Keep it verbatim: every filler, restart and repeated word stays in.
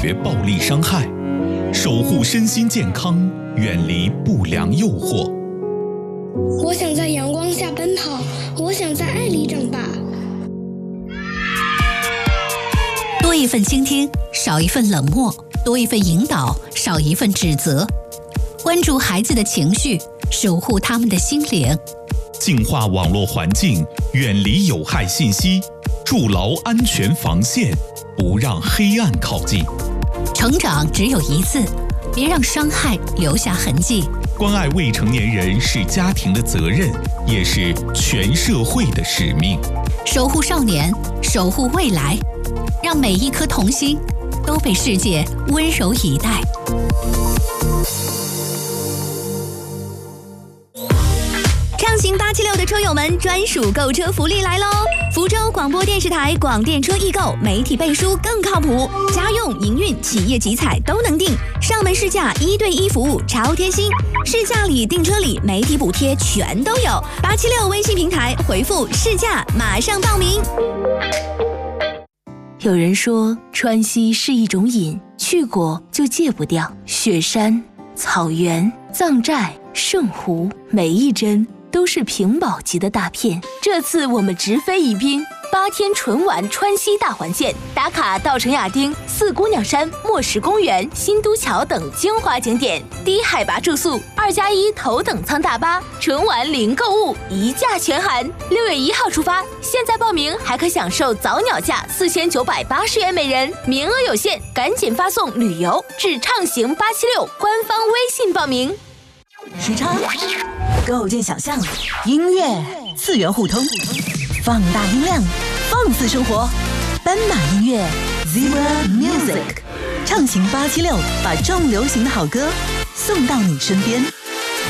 绝暴力伤害，守护身心健康，远离不良诱惑。 我想在阳光下奔跑，我想在爱里长大。 多一份倾听，少一份冷漠；多一份引导，少一份指责。关注孩子的情绪，守护他们的心灵。 净化网络环境，远离有害信息，筑牢安全防线，不让黑暗靠近。 成长只有一次，别让伤害留下痕迹。 关爱未成年人是家庭的责任，也是全社会的使命。 守护少年，守护未来，让每一颗童心都被世界温柔以待。 畅行八七六的车友们专属购车福利来喽！福州广播电视台广电车易购，媒体背书更靠谱，家用、营运、企业集采都能订，上门试驾一对一服务超贴心，试驾礼、订车礼、媒体补贴全都有。八七六微信平台回复试驾，马上报名。 有人说川西是一种瘾，去过就戒不掉。雪山、草原、藏寨、圣湖，每一针都是屏保级的大片。这次我们直飞宜宾，八天纯玩川西大环线，打卡稻城亚丁、四姑娘山、墨石公园、新都桥等精华景点，低海拔住宿，二加一头等舱大巴，纯玩零购物，一价全含。六月一号出发，现在报名还可享受早鸟价四千九百八十元每人，名额有限，赶紧发送旅游至畅行八七六官方微信报名。 时差构建想象，音乐次元互通，放大音量，放肆生活。斑马音乐 Zebra Music， 畅行八七六，把重流行的好歌送到你身边。